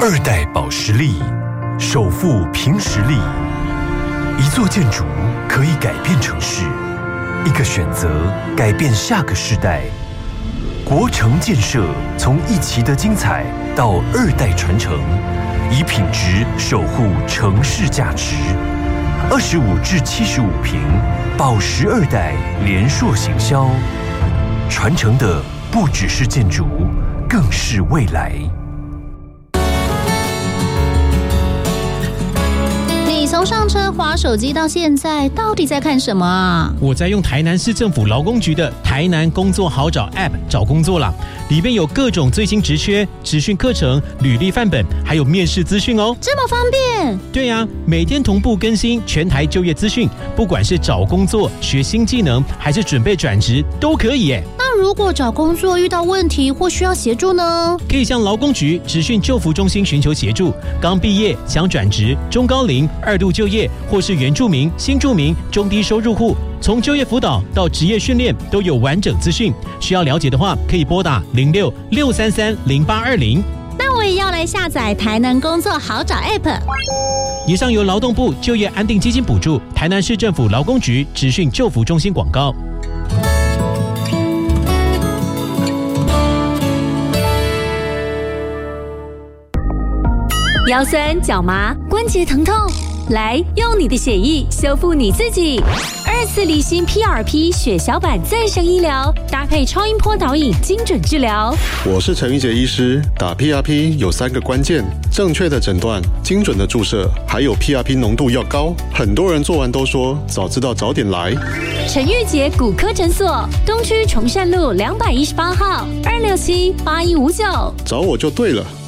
2代保时力，首富凭实力。一座建筑可以改变城市，一个选择改变下个世代。国城建设从一期的精彩到2代传承，以品质守护城市价值。25至75坪，保时2代联硕行销，传承的不只是建筑，更是未来。 你从上车滑手机到现在，到底在看什么啊？ 我在用台南市政府劳工局的台南工作好找 App 找工作啦，里面有各种最新职缺、职训课程、履历范本，还有面试资讯哦。 这么方便？ 对啊，每天同步更新全台就业资讯，不管是找工作、学新技能，还是准备转职，都可以耶。 那如果找工作遇到问题或需要协助呢？ 可以向劳工局职训就服中心寻求协助。刚毕业想转职、中高龄、2度就业，或是原住民、新住民、中低收入户，从就业辅导到职业训练都有完整资讯。需要了解的话，可以拨打06-633-0820。 那我也要来下载台南工作好找 App。 以上由劳动部就业安定基金补助，台南市政府劳工局职训就服中心广告。 腰酸脚麻、关节疼痛，来用你的血液修复你自己。2次离心 PRP 血小板再生医疗，搭配超音波导引精准治疗。 我是陈玉杰医师，打 PRP 有3个关键：正确的诊断、精准的注射，还有 PRP 浓度要高。很多人做完都说早知道早点来。 陈玉杰骨科诊所，东区崇善路218号，2678159， 找我就对了。